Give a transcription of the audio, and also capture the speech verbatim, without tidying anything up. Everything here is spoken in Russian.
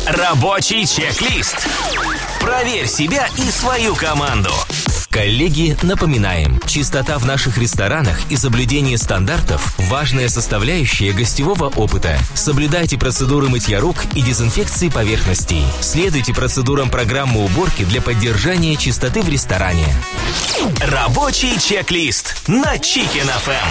Рабочий чек-лист. Проверь себя и свою команду. Коллеги, напоминаем, чистота в наших ресторанах и соблюдение стандартов – важная составляющая гостевого опыта. Соблюдайте процедуры мытья рук и дезинфекции поверхностей. Следуйте процедурам программы уборки для поддержания чистоты в ресторане. Рабочий чек-лист на Chicken эф эм.